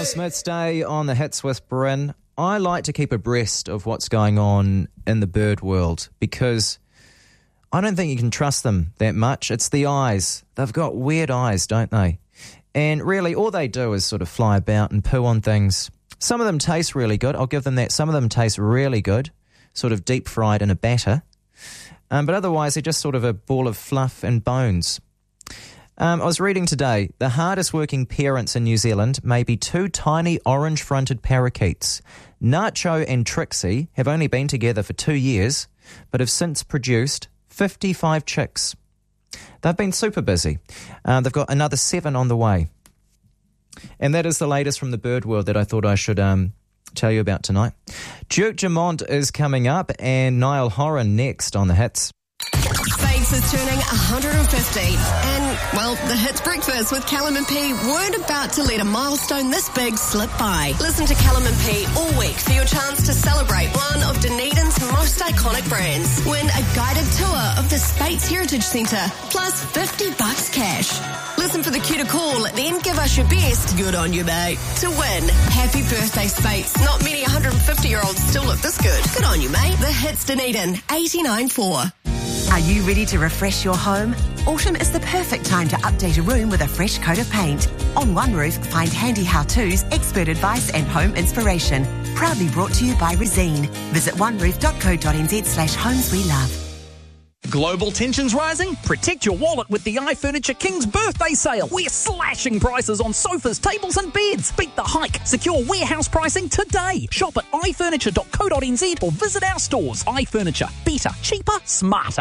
Smith's Day on the Hits with Bryn. I like to keep abreast of what's going on in the bird world because I don't think you can trust them that much. It's the eyes. They've got weird eyes, don't they? And really, all they do is sort of fly about and poo on things. Some of them taste really good. I'll give them that. Some of them taste really good, sort of deep fried in a batter. But otherwise, they're just sort of a ball of fluff and bones. I was reading today, the hardest working parents in New Zealand may be two tiny orange-fronted parakeets. Nacho and Trixie have only been together for 2 years, but have since produced 55 chicks. They've been super busy. They've got another 7 on the way. And that is the latest from the bird world that I thought I should tell you about tonight. Duke Dumont is coming up and Niall Horan next on the Hits. Faith is turning 150 and, well, the Hits Breakfast with Callum and P weren't about to let a milestone this big slip by. Listen to Callum and P all week for your chance to celebrate one of Dunedin's most iconic brands. Win a guided tour of the Speight's Heritage Centre plus $50 cash. Listen for the cue to call, then give us your best, good on you mate, to win. Happy birthday Speight's. Not many 150-year-olds still look this good. Good on you mate. The Hits Dunedin, 89.4. Are you ready to refresh your home? Autumn is the perfect time to update a room with a fresh coat of paint. On One Roof, find handy how-tos, expert advice and home inspiration. Proudly brought to you by Resine. Visit oneroof.co.nz/homes we love. Global tensions rising? Protect your wallet with the iFurniture King's birthday sale. We're slashing prices on sofas, tables and beds. Beat the hike. Secure warehouse pricing today. Shop at ifurniture.co.nz or visit our stores. iFurniture. Better, cheaper, smarter.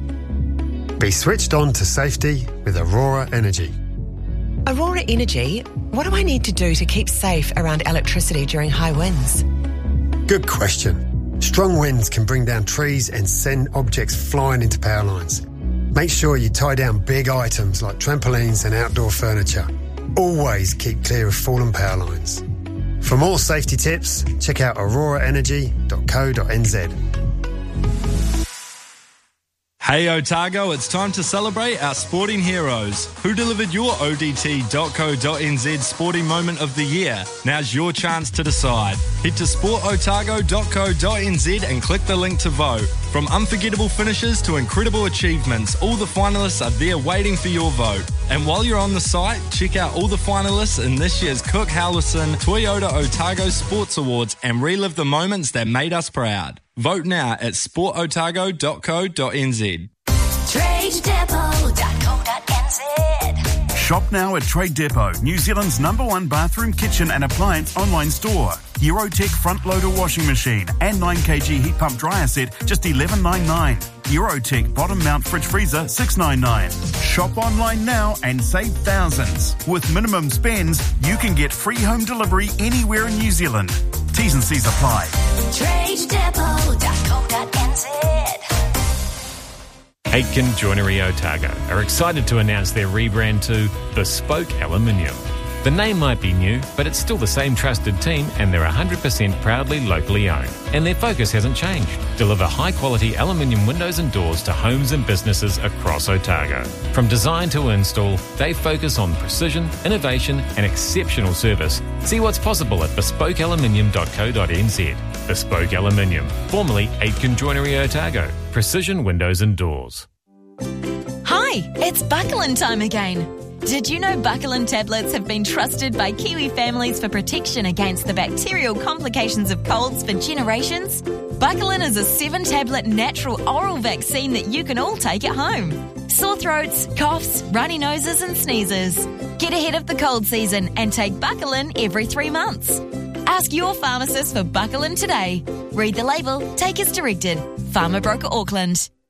Be switched on to safety with Aurora Energy. Aurora Energy, what do I need to do to keep safe around electricity during high winds? Good question. Strong winds can bring down trees and send objects flying into power lines. Make sure you tie down big items like trampolines and outdoor furniture. Always keep clear of fallen power lines. For more safety tips, check out auroraenergy.co.nz. Hey Otago, it's time to celebrate our sporting heroes. Who delivered your ODT.co.nz sporting moment of the year? Now's your chance to decide. Head to sportotago.co.nz and click the link to vote. From unforgettable finishes to incredible achievements, all the finalists are there waiting for your vote. And while you're on the site, check out all the finalists in this year's Cook Howlerson Toyota Otago Sports Awards and relive the moments that made us proud. Vote now at sportotago.co.nz. TradeDepot.co.nz. Shop now at Trade Depot, New Zealand's #1 bathroom, kitchen and appliance online store. Eurotech front loader washing machine and 9kg heat pump dryer set, just $11.99. Eurotech bottom mount fridge freezer, $6.99. Shop online now and save thousands. With minimum spends, you can get free home delivery anywhere in New Zealand. T's and C's apply. TradeDepot.co.nz. Aitken Joinery Otago are excited to announce their rebrand to Bespoke Aluminium. The name might be new, but it's still the same trusted team and they're 100% proudly locally owned. And their focus hasn't changed. Deliver high-quality aluminium windows and doors to homes and businesses across Otago. From design to install, they focus on precision, innovation and exceptional service. See what's possible at bespokealuminium.co.nz. Bespoke Aluminium, formerly Aitken Joinery Otago. Precision windows and doors. Hi, it's Buckland time again. Did you know Buckland tablets have been trusted by Kiwi families for protection against the bacterial complications of colds for generations? Buckland is a 7-tablet natural oral vaccine that you can all take at home. Sore throats, coughs, runny noses and sneezes. Get ahead of the cold season and take Buckland every 3 months. Ask your pharmacist for Buckland today. Read the label, take as directed. Pharma Broker Auckland.